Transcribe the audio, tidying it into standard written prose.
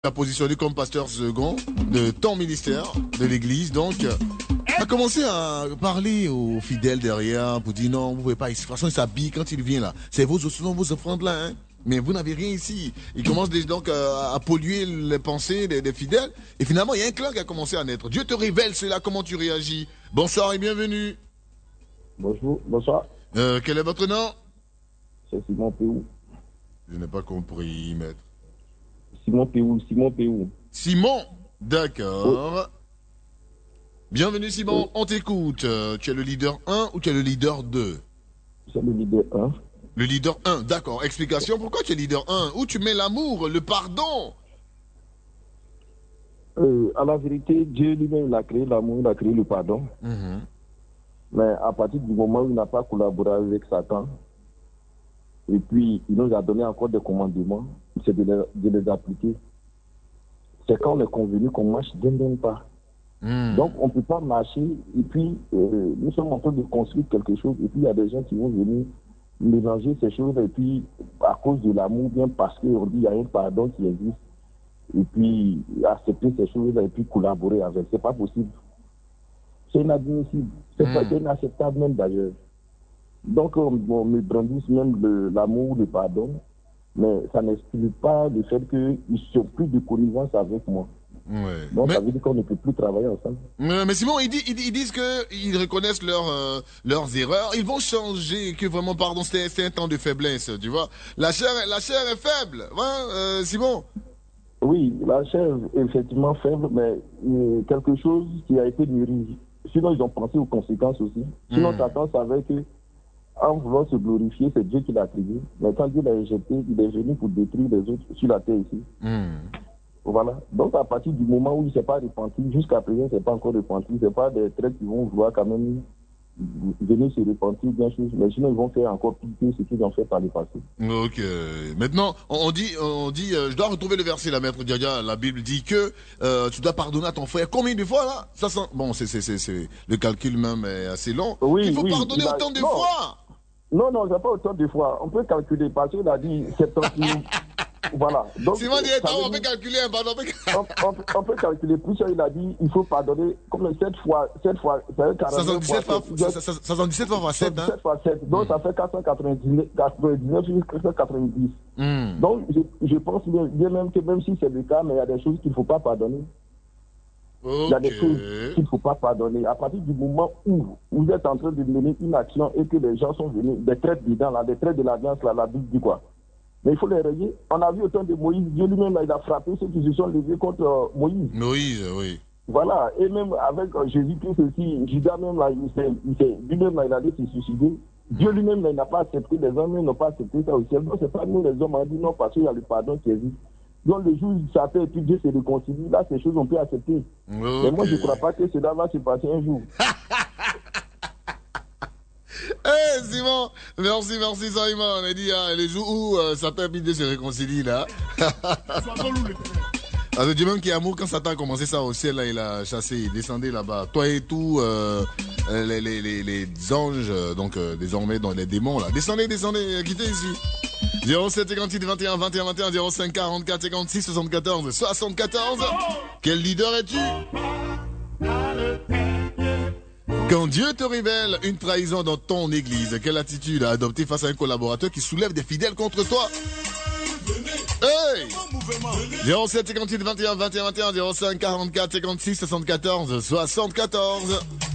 a positionné comme pasteur second de ton ministère, de l'église, donc a commencé à parler aux fidèles derrière pour dire non, vous pouvez pas ici. De toute façon, il s'habille quand il vient là. C'est vos offrandes là, hein. Mais vous n'avez rien ici. Il commence donc à polluer les pensées des fidèles. Et finalement, il y a un clan qui a commencé à naître. Dieu te révèle cela, comment tu réagis? Bonsoir et bienvenue. Bonjour, bonsoir. Quel est votre nom? C'est Simon Péou. Je n'ai pas compris, maître. Simon Péou. Simon, d'accord. Oui. Bienvenue Simon, Oui. on t'écoute. Tu es le leader 1 ou tu es le leader 2? C'est le leader 1. Le leader 1, d'accord. Explication, pourquoi tu es leader 1? Où tu mets l'amour, le pardon? À la vérité, Dieu lui-même il a créé l'amour, il a créé le pardon. Mais à partir du moment où il n'a pas collaboré avec Satan, et puis il nous a donné encore des commandements, c'est de les appliquer. C'est quand on est convenu qu'on marche d'un pas. Donc on ne peut pas marcher, et puis nous sommes en train de construire quelque chose, et puis il y a des gens qui vont venir mélanger ces choses, et puis à cause de l'amour, bien parce qu'on dit qu'il y a un pardon qui existe, et puis accepter ces choses-là, et puis collaborer avec. C'est pas possible. C'est inadmissible. C'est inacceptable même d'ailleurs. Donc on me brandisse même l'amour, le pardon, mais ça n'exclut pas le fait qu'ils sont plus de connivence avec moi. Ouais. Donc ça veut dire qu'on ne peut plus travailler ensemble. Mais Simon, ils disent qu'ils reconnaissent leurs erreurs, ils vont changer, que vraiment, pardon, c'est un temps de faiblesse, tu vois. La chair est faible, hein, Simon? Oui, la chair est effectivement faible, mais quelque chose qui a été mûri. Sinon, ils ont pensé aux conséquences aussi. Sinon, Satan savait que en voulant se glorifier, c'est Dieu qui l'a créé. Mais quand Dieu l'a éjecté, il est venu pour détruire les autres sur la terre ici. Voilà. Donc, à partir du moment où il ne s'est pas repenti, jusqu'à présent, il ne s'est pas encore repenti. Ce n'est pas des traits qui vont vouloir quand même venir se repentir, bien sûr. Mais sinon, ils vont faire encore pire que ce qu'ils ont fait par le passé. Ok. Maintenant, on dit, je dois retrouver le verset, la maître Diadia. La Bible dit que tu dois pardonner à ton frère. Combien de fois, là? Bon, c'est le calcul même est assez long. Oui, il faut pardonner autant de fois. Non, c'est pas autant de fois. On peut calculer parce qu'il a dit 70 000. Voilà. Donc, Simon dit, on peut calculer un pardon. On peut calculer plus. Il a dit, il faut pardonner comme 7 fois, c'est 77 fois 7, hein? 7 fois 7. Donc, ça fait 499 jusqu'à 490. Donc, je pense bien même que même si c'est le cas, mais il y a des choses qu'il ne faut pas pardonner. Il y a des choses qu'il ne faut pas pardonner. À partir du moment où vous êtes en train de mener une action et que les gens sont venus, des traits dedans, là, des traits de l'alliance, là, la Bible dit quoi? Mais il faut les rayer. On a vu au temps de Moïse, Dieu lui-même, il a frappé ceux qui se sont levés contre Moïse. Moïse, oui. Voilà. Et même avec Jésus-Christ aussi, Judas même, là, lui-même, là, il allait se suicider. Dieu lui-même, là, il n'a pas accepté, les hommes n'ont pas accepté ça au ciel. Donc, c'est pas nous, les hommes, on a dit non, parce qu'il y a le pardon qui existe. Donc, le jour où ça fait et puis Dieu se réconcilie, là, ces choses, on peut accepter. Mais moi, je ne crois pas que cela va se passer un jour. Simon, merci Simon. On a dit, les jours où Satan et Dieu se réconcilient, là. Alors, Dieu même qui est amour, quand Satan a commencé ça au ciel, là, il a chassé, il descendait là-bas. Toi et tout, les anges, donc désormais dans les démons, là. Descendez, quittez ici. 07 58 21 21 21 05 44 56 74 74. Quel leader es-tu? Quand Dieu te révèle une trahison dans ton église, quelle attitude à adopter face à un collaborateur qui soulève des fidèles contre toi? Hey! 07 58 21 21 21 05 44 56 74 74.